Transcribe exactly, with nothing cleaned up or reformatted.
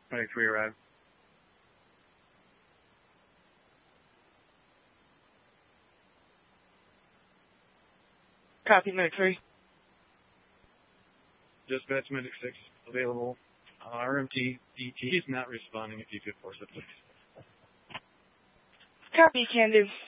Medic three arrived. Copy, Medic three. Dispatch, Medic six available. Uh, R M T, D T is not responding if you could force it, please. Copy, can do.